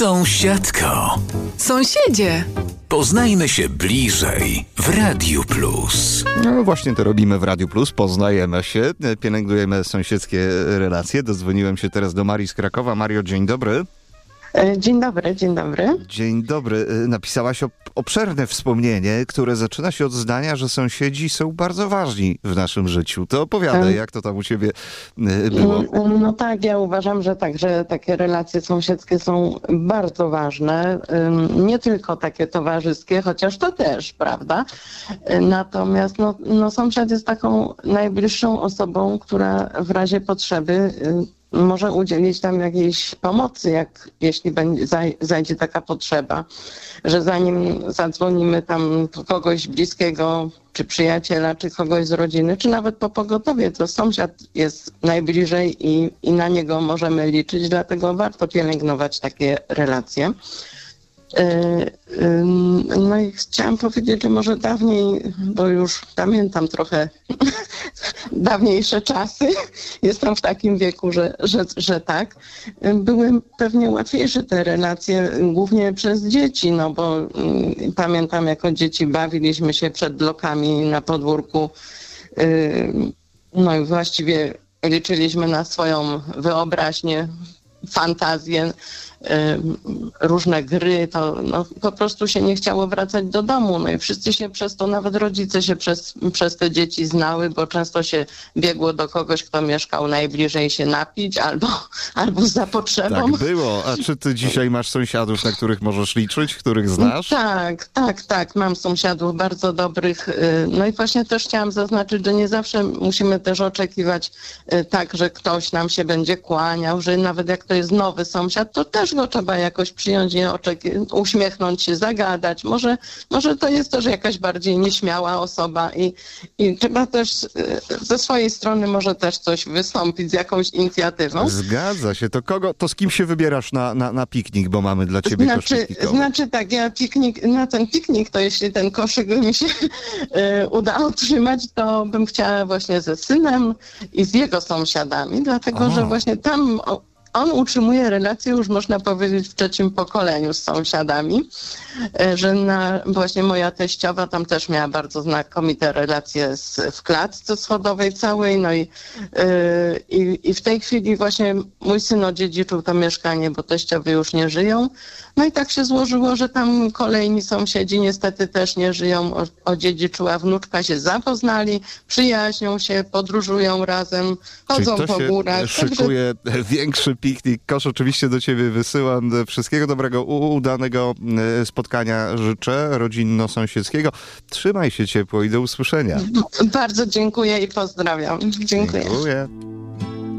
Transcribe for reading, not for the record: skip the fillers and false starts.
Sąsiadko. Sąsiedzie. Poznajmy się bliżej w Radiu Plus. No właśnie to robimy w Radiu Plus. Poznajemy się, pielęgnujemy sąsiedzkie relacje. Dodzwoniłem się teraz do Marii z Krakowa. Mario, dzień dobry. Dzień dobry, dzień dobry. Dzień dobry. Napisałaś obszerne wspomnienie, które zaczyna się od zdania, że sąsiedzi są bardzo ważni w naszym życiu. To opowiadaj, jak to tam u ciebie było. No tak, ja uważam, że tak, że takie relacje sąsiedzkie są bardzo ważne. Nie tylko takie towarzyskie, chociaż to też, prawda? Natomiast sąsiad jest taką najbliższą osobą, która w razie potrzeby może udzielić tam jakiejś pomocy, jeśli zajdzie taka potrzeba, że zanim zadzwonimy tam po kogoś bliskiego, czy przyjaciela, czy kogoś z rodziny, czy nawet po pogotowie, to sąsiad jest najbliżej i na niego możemy liczyć, dlatego warto pielęgnować takie relacje. No i chciałam powiedzieć, że może dawniej, bo już pamiętam trochę dawniejsze czasy, jestem w takim wieku, że tak, były pewnie łatwiejsze te relacje, głównie przez dzieci, no bo pamiętam, jako dzieci bawiliśmy się przed blokami na podwórku, no i właściwie liczyliśmy na swoją wyobraźnię, fantazję, różne gry, to po prostu się nie chciało wracać do domu. No i wszyscy się przez to, nawet rodzice się przez te dzieci znały, bo często się biegło do kogoś, kto mieszkał najbliżej, się napić albo za potrzebą. Tak było. A czy ty dzisiaj masz sąsiadów, na których możesz liczyć, których znasz? Tak. Mam sąsiadów bardzo dobrych. No i właśnie też chciałam zaznaczyć, że nie zawsze musimy też oczekiwać tak, że ktoś nam się będzie kłaniał, że nawet jak to jest nowy sąsiad, to też go trzeba jakoś przyjąć, uśmiechnąć się, zagadać. Może to jest też jakaś bardziej nieśmiała osoba i trzeba też ze swojej strony może też coś wystąpić z jakąś inicjatywą. Zgadza się. To z kim się wybierasz na piknik, bo mamy dla ciebie koszyk piknikowy? Znaczy tak, ja na ten piknik, to jeśli ten koszyk by mi się udało trzymać, to bym chciała właśnie ze synem i z jego sąsiadami, dlatego że właśnie tam on utrzymuje relacje, już można powiedzieć, w trzecim pokoleniu z sąsiadami, że właśnie moja teściowa tam też miała bardzo znakomite relacje w klatce schodowej całej, no i w tej chwili właśnie mój syn odziedziczył to mieszkanie, bo teściowie już nie żyją. No i tak się złożyło, że tam kolejni sąsiedzi niestety też nie żyją, odziedziczyła wnuczka, się zapoznali, przyjaźnią się, podróżują razem, chodzą po górach. Szykuje większy piknik. Kosz oczywiście do ciebie wysyłam. Wszystkiego dobrego, udanego spotkania życzę, rodzinno-sąsiedzkiego. Trzymaj się ciepło i do usłyszenia. Bardzo dziękuję i pozdrawiam. Dziękuję.